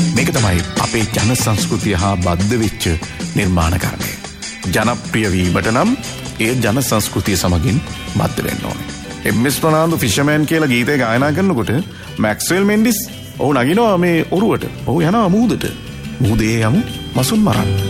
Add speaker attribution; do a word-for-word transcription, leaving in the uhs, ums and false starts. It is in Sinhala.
Speaker 1: මේක තමයි අපේ ජන සංස්කෘතිය හා බද්ධ වෙච්ච නිර්මාණකරණය. ජනප්‍රිය වීමට නම් ඒ ජන සංස්කෘතිය සමගින් බද්ධ වෙන්න ඕනේ. එම් එස් ප්‍රනාන්දු ෆිෂර්මෑන් කියලා ගීතය ගායනා කරනකොට මැක්ස්වෙල් මෙන්ඩිස් ඔහු නගිනවා මේ ඔරුවට. ඔහු යනවා මුහුදට. මුහුදේ යමු මසුන් මරන්න.